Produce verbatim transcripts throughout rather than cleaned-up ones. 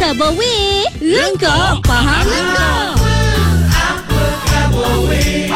khabar weh? Lengkap faham lengkap. Apa khabar weh?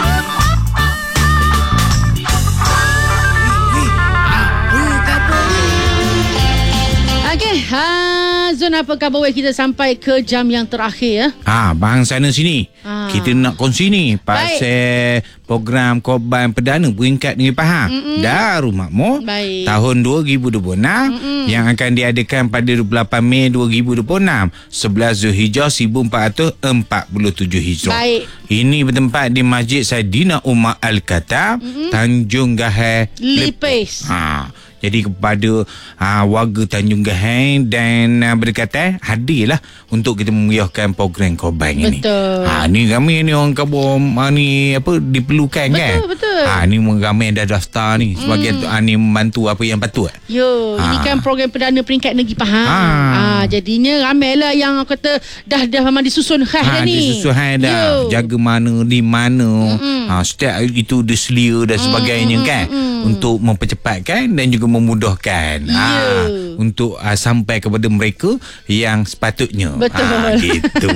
Okey, ha, Zon apa khabar weh, kita sampai ke jam yang terakhir ya. Ha, bang sana sini. Ha. Kita nak kongsi ni pasal program Korban Perdana Peringkat Negeri Pahang Darul Makmur Baik. tahun dua ribu dua puluh enam Mm-mm. yang akan diadakan pada dua puluh lapan Mei dua ribu dua puluh enam sebelas Zulhijjah seribu empat ratus empat puluh tujuh Hijrah. Baik. Ini bertempat di Masjid Saidina Umar Al-Khattab, Tanjung Gahai, Lipis. Ha. Jadi kepada uh, warga Tanjung Gahai dan uh, berdekatan, hadirlah untuk kita memeriahkan program korban ini. Betul. Ha, ni ramai ni orang kabur uh, ni apa diperlukan Betul, kan. betul. Ha, ni ramai dah daftar ni sebagai Hmm. uh, ni membantu apa yang patut. Yo, Ha. ini kan program perdana peringkat negeri Pahang. Ha. Ah, jadinya ramailah yang kata dah dah memang disusun khas dah Ha, ni. disusun hai dah. Yo. Jaga mana, di mana. Ha, setiap itu diselia dan sebagainya kan. Untuk mempercepatkan dan juga memudahkan. Ya. Ha, untuk uh, sampai kepada mereka yang sepatutnya. Betul. Ha, gitu.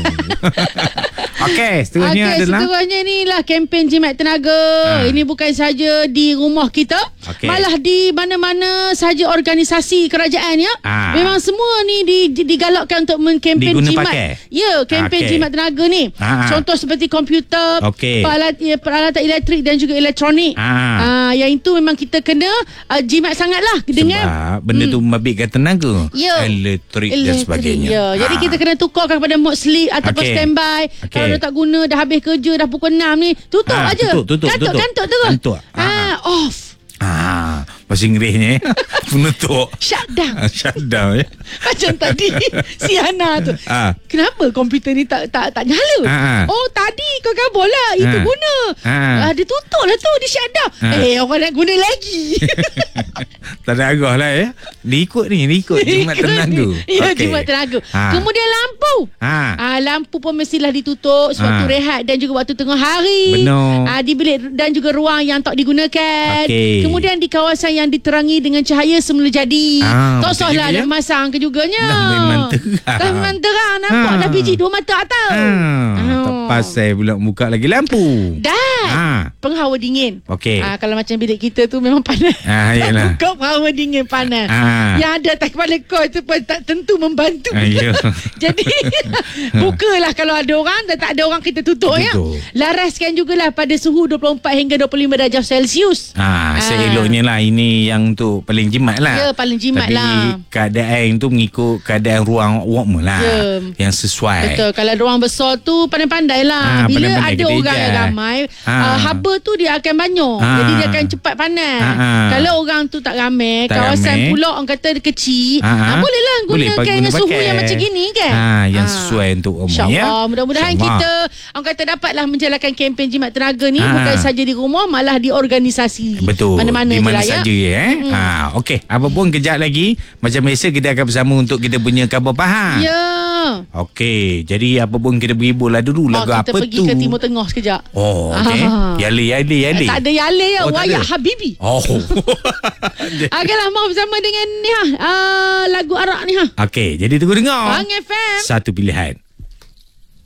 Okey, seterusnya Okey, adalah seterusnya inilah kempen jimat tenaga. Ha. Ini bukan saja di rumah kita, Okey. malah di mana-mana saja organisasi kerajaan ya. Ha. Memang semua ni di, di, digalakkan untuk mengkempen Diguna jimat. pakai? Ya, kempen Okey. jimat tenaga ni. Ha. Contoh seperti komputer, Okey. peralat, ya, peralatan elektrik dan juga elektronik. Ha. Ah, yang itu memang kita kena uh, jimat sangatlah dengan sebab benda tu membabitkan tenaga, Ya. elektrik dan Elektrik, sebagainya. ya. Jadi Ha. kita kena tukarkan kepada mode sleep ataupun Okey. standby. Okey. Kalau dah tak guna, dah habis kerja, dah pukul enam ni, tutup Ha, aja. tutup, tutup, kantuk, tutup. kantuk terus. Kantuk. Ha, Ha. off. Ah, bahasa Inggerisnya penutup. Shut down. Ah, shutdown ya. Macam tadi si Hana tu. Ah. Kenapa komputer ni tak tak tak nyala? Ah. Oh, tadi kau kabur lah. Itu Ah. guna. Ah. Ah, dia tutup lah tu, dia shut down. Ah. Eh, orang nak guna lagi. Tak ada agak lah ya. Diikut ni, diikut jimat tenaga. Ya, Okey. jimat tenaga. Ha. Kemudian lampu. Ha. Ah, lampu pun mestilah ditutup sewaktu Ha. rehat dan juga waktu tengah hari. Benar. Ah, di bilik dan juga ruang yang tak digunakan. Okey. Kemudian di kawasan yang diterangi dengan cahaya semula jadi. Ah, tak betul usahlah juga, nak ya. masang ke juganya. Dah memang terang. Dah memang terang. Nampak Ha. dah biji dua mata tau. Ha. Tak pasal pula buka lagi lampu. Dan Ha. penghawa dingin. Okey. Ah, kalau macam bilik kita tu memang panas. Ah, yalah. Buka penghawa dingin panas. Ah. Yang ada atas kepala kau tu pun tak tentu membantu. Ah, ya. Jadi bukalah kalau ada orang, dan tak ada orang kita tutup, ya. Tutup. Laraskan jugalah pada suhu dua puluh empat hingga dua puluh lima darjah Celsius. Ha, seeloknya lah ini yang tu paling jimat lah. Ya, paling jimat Tapi lah. keadaan tu mengikut keadaan ruang warmer lah. Ya. Yang sesuai. Betul. Kalau ruang besar tu pandai-pandai lah. Ah, Bila pandai-pandai ada kita orang ejar. yang ramai, Ah. uh, haba tu dia akan banyak. Ah. Jadi dia akan cepat panas. Ah, ah. Kalau orang tu tak ramai, Tak kawasan ramai. pula orang kata dia kecil, Ah, ah. ah, bolehlah Boleh gunakan guna dengan suhu pakai. yang macam gini kan. Ah, yang sesuai untuk umur, ya. InsyaAllah. Mudah-mudahan InsyaAllah. kita orang kata dapatlah menjalankan kempen jimat tenaga ni, Ah. bukan saja di rumah, malah di organisasi. Betul. Mana-mana Di je mana lah, ya. saja ya. Eh? Ha, okey. Apa pun kejap lagi macam biasa kita akan bersama untuk kita punya khabar Pahang. Ya. Okey. Jadi apa pun kita beribu lah dulu Oh, lagu kita apa pergi tu? ke Timur Tengah sekejap. Oh, okey. Ah. Yali yali yali. Eh, tak ada yale ya. Oh, tak Wayak ada? Habibi. Oh. Okeylah, mau bersama dengan ni ha, uh, lagu Arak ni ha. Okey, jadi tunggu dengar. Bang F M. Satu pilihan.